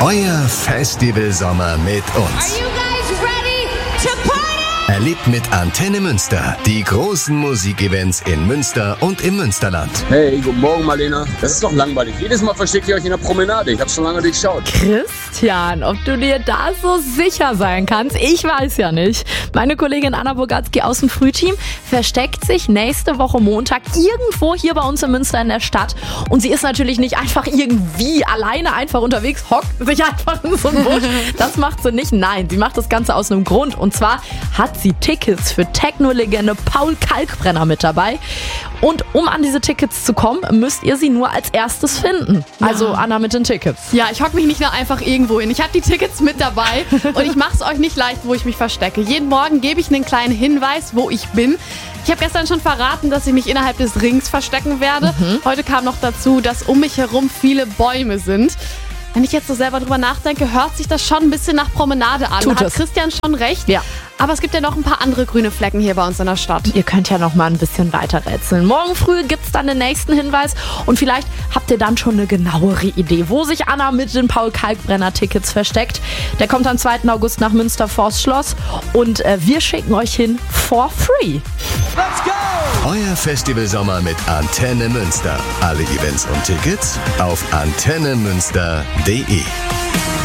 Euer Festivalsommer mit uns. Are you guys ready to party? Erlebt mit Antenne Münster die großen Musikevents in Münster und im Münsterland. Hey, guten Morgen, Marlena. Das ist doch langweilig. Jedes Mal versteckt ihr euch in der Promenade. Ich hab's schon lange durchschaut. Christian, ob du dir da so sicher sein kannst, ich weiß ja nicht. Meine Kollegin Anna Bogatski aus dem Frühteam versteckt sich nächste Woche Montag irgendwo hier bei uns in Münster in der Stadt. Und sie ist natürlich nicht einfach irgendwie alleine einfach unterwegs, hockt sich einfach in so einem Busch. Das macht sie nicht. Nein, sie macht das Ganze aus einem Grund. Und zwar hat sie Tickets für Techno-Legende Paul Kalkbrenner mit dabei. Und um an diese Tickets zu kommen, müsst ihr sie nur als erstes finden. Also Anna mit den Tickets. Ja, ich hocke mich nicht nur einfach irgendwo hin. Ich habe die Tickets mit dabei und ich mache es euch nicht leicht, wo ich mich verstecke. Jeden Morgen gebe ich einen kleinen Hinweis, wo ich bin. Ich habe gestern schon verraten, dass ich mich innerhalb des Rings verstecken werde. Heute kam noch dazu, dass um mich herum viele Bäume sind. Wenn ich jetzt so selber drüber nachdenke, hört sich das schon ein bisschen nach Promenade an. Tut Hat es. Christian schon recht? Ja. Aber es gibt ja noch ein paar andere grüne Flecken hier bei uns in der Stadt. Ihr könnt ja noch mal ein bisschen weiter rätseln. Morgen früh gibt's dann den nächsten Hinweis und vielleicht habt ihr dann schon eine genauere Idee, wo sich Anna mit den Paul Kalkbrenner Tickets versteckt. Der kommt am 2. August nach Münster Forstschloss und wir schicken euch hin for free. Euer Festivalsommer mit Antenne Münster. Alle Events und Tickets auf antennemünster.de.